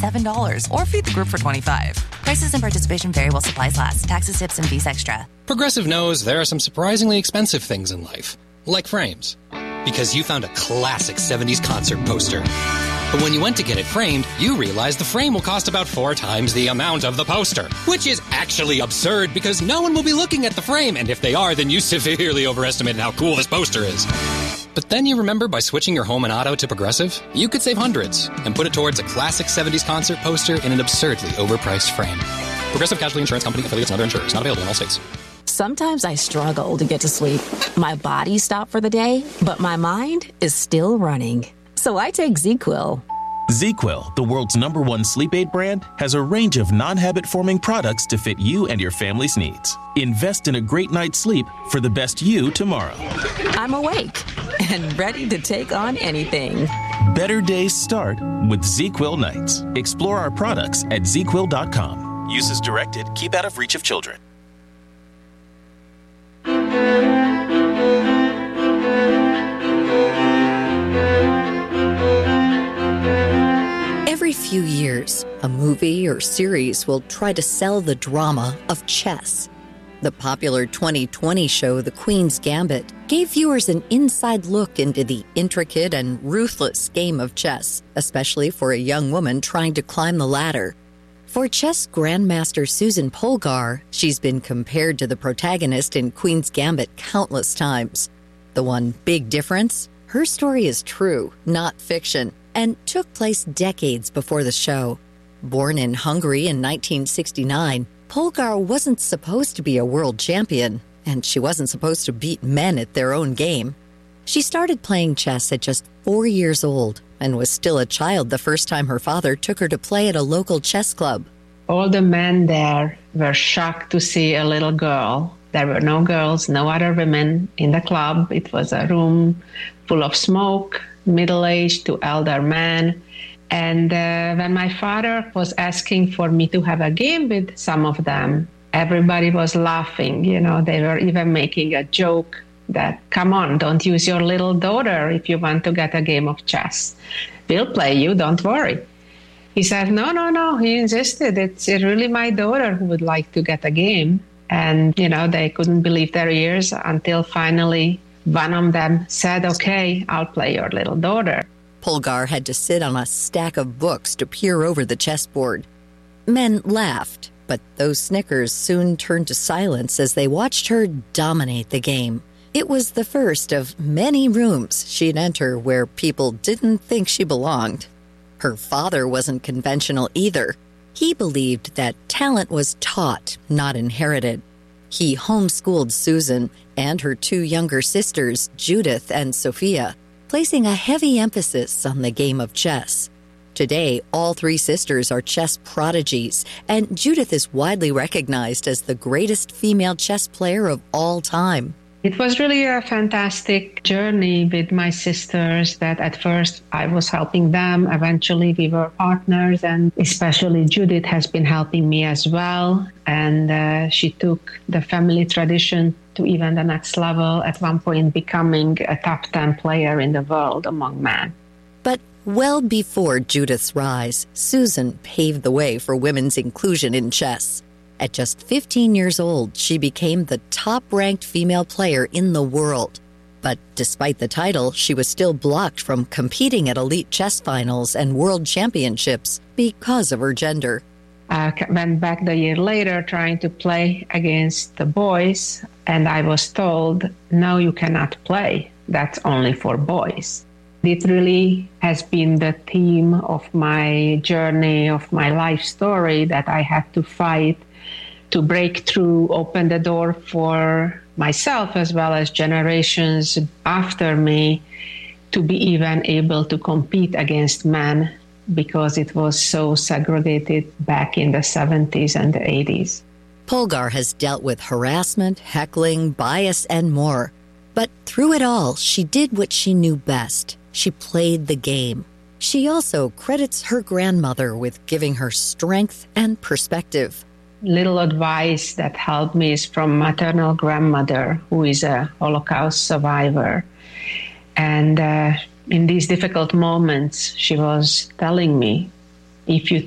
$7 or feed the group for $25. Prices and participation vary while supplies last. Taxes, tips, and fees extra. Progressive knows there are some surprisingly expensive things in life, like frames. Because you found a classic 70s concert poster. But when you went to get it framed, you realized the frame will cost about 4 times the amount of the poster. Which is actually absurd because no one will be looking at the frame, and if they are, then you severely overestimated how cool this poster is. But then you remember by switching your home and auto to Progressive, you could save hundreds and put it towards a classic 70s concert poster in an absurdly overpriced frame. Progressive Casualty Insurance Company, affiliates, and other insurers. Not available in all states. Sometimes I struggle to get to sleep. My body stopped for the day, but my mind is still running. So I take ZzzQuil. ZzzQuil, the world's #1 sleep aid brand, has a range of non-habit-forming products to fit you and your family's needs. Invest in a great night's sleep for the best you tomorrow. I'm awake and ready to take on anything. Better days start with ZzzQuil nights. Explore our products at ZzzQuil.com. Use as directed. Keep out of reach of children. Every few years, a movie or series will try to sell the drama of chess. The popular 2020 show The Queen's Gambit gave viewers an inside look into the intricate and ruthless game of chess, especially for a young woman trying to climb the ladder. For chess grandmaster Susan Polgar, she's been compared to the protagonist in Queen's Gambit countless times. The one big difference? Her story is true, not fiction, and took place decades before the show. Born in Hungary in 1969, Polgar wasn't supposed to be a world champion, and she wasn't supposed to beat men at their own game. She started playing chess at just 4 years old and was still a child the first time her father took her to play at a local chess club. All the men there were shocked to see a little girl. There were no girls, no other women in the club. It was a room full of smoke, middle-aged to elder men. And when my father was asking for me to have a game with some of them, everybody was laughing. You know, they were even making a joke that, come on, don't use your little daughter if you want to get a game of chess. We'll play you, don't worry. He said, no, he insisted. It's really my daughter who would like to get a game. And, you know, they couldn't believe their ears until finally one of them said, okay, I'll play your little daughter. Polgar had to sit on a stack of books to peer over the chessboard. Men laughed, but those snickers soon turned to silence as they watched her dominate the game. It was the first of many rooms she'd enter where people didn't think she belonged. Her father wasn't conventional either. He believed that talent was taught, not inherited. He homeschooled Susan and her 2 younger sisters, Judith and Sophia, placing a heavy emphasis on the game of chess. Today, all 3 sisters are chess prodigies, and Judith is widely recognized as the greatest female chess player of all time. It was really a fantastic journey with my sisters that at first I was helping them. Eventually we were partners, and especially Judith has been helping me as well. And she took the family tradition to even the next level, at one point becoming a top 10 player in the world among men. But well before Judith's rise, Susan paved the way for women's inclusion in chess. At just 15 years old, she became the top-ranked female player in the world. But despite the title, she was still blocked from competing at elite chess finals and world championships because of her gender. I went back the year later trying to play against the boys, and I was told, no, you cannot play. That's only for boys. It really has been the theme of my journey, of my life story, that I had to fight to break through, open the door for myself as well as generations after me to be even able to compete against men, because it was so segregated back in the 70s and the 80s. Polgar has dealt with harassment, heckling, bias, and more. But through it all, she did what she knew best. She played the game. She also credits her grandmother with giving her strength and perspective. Little advice that helped me is from maternal grandmother, who is a Holocaust survivor. And in these difficult moments, she was telling me, if you